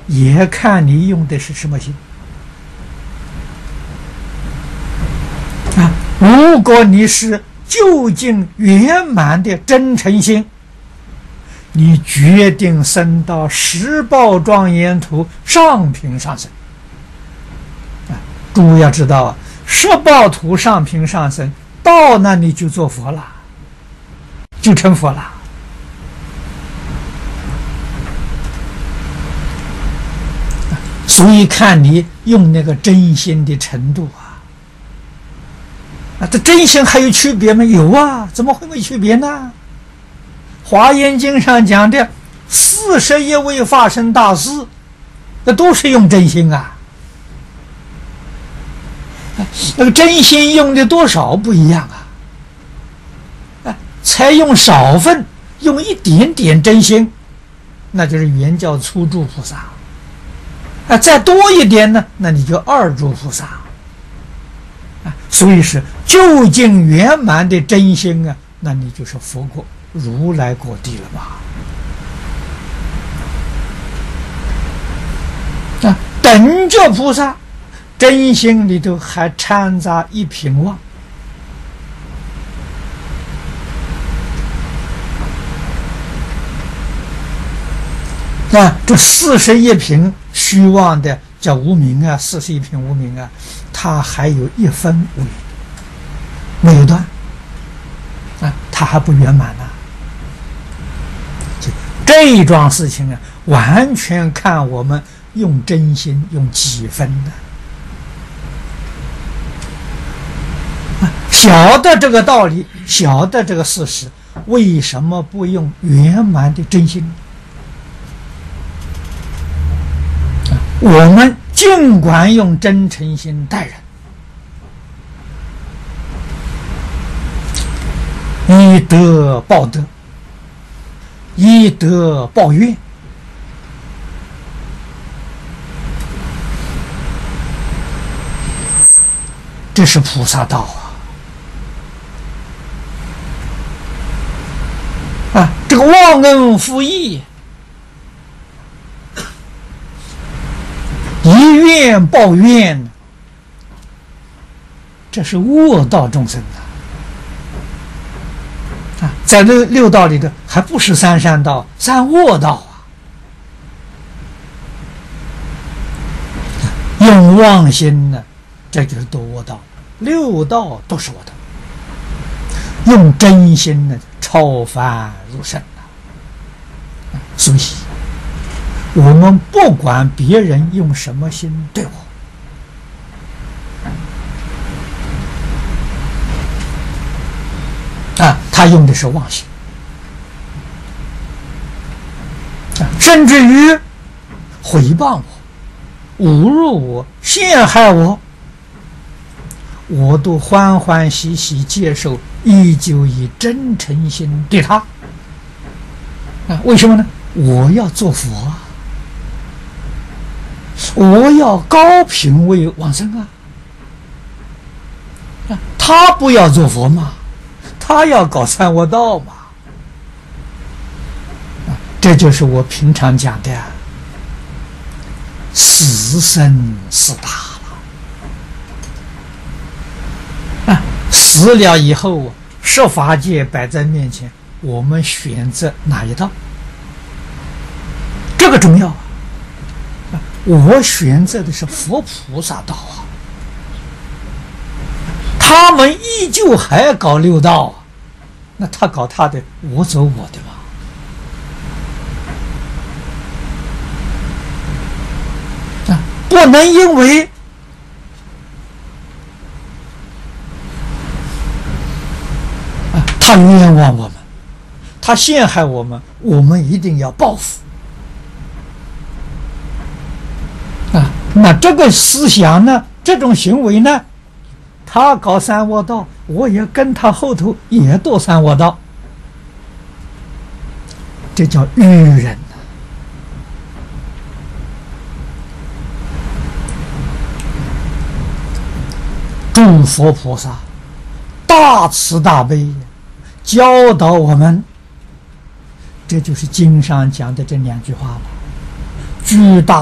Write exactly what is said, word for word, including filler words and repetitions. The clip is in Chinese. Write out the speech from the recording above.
也看你用的是什么心啊。如果你是究竟圆满的真诚心，你决定升到十报庄严土上品上升啊。诸位要知道啊，十报土上品上升，到那里就做佛了，就成佛了。所以看你用那个真心的程度啊，啊，这真心还有区别吗？有啊，怎么会没区别呢？华严经上讲的四十一位法身大师，那都是用真心啊。那个真心用的多少不一样啊，啊，才用少份，用一点点真心，那就是原教初住菩萨。啊，再多一点呢，那你就二住菩萨。啊，所以是究竟圆满的真心啊，那你就是佛果、如来果地了吧？啊，等觉菩萨真心里头还掺杂一品妄。啊，这四十一品虚妄的叫无明啊，四十一品无明啊，它还有一分无明，没有断啊，它还不圆满呢、啊。这一桩事情啊，完全看我们用真心用几分的、啊。晓得这个道理，晓得这个事实，为什么不用圆满的真心？我们尽管用真诚心待人，以德报德，以德报怨，这是菩萨道啊！啊，这个忘恩负义，以怨报怨，这是恶道众生的啊！在六六道里头，还不是三善道，三恶道啊！用妄心呢，这就是堕恶道，六道都是恶道。用真心呢，超凡入圣了。所以我们不管别人用什么心对我，啊，他用的是妄心，啊，甚至于诽谤我、侮辱我、陷害我，我都欢欢喜喜接受，依旧以真诚心对他。啊，为什么呢？我要做佛啊！我要高品位往生啊！啊，他不要做佛嘛，他要搞三恶道嘛。啊，这就是我平常讲的死生死大了。啊，死了以后，十法界摆在面前，我们选择哪一道？这个重要啊！我选择的是佛菩萨道啊，他们依旧还搞六道啊，那他搞他的，我走我的嘛。啊，不能因为啊他冤枉我们，他陷害我们，我们一定要报复。啊，那这个思想呢，这种行为呢，他搞三恶道，我也跟他后头也堕三恶道，这叫愚人。诸佛菩萨大慈大悲，教导我们，这就是经上讲的这两句话了：巨大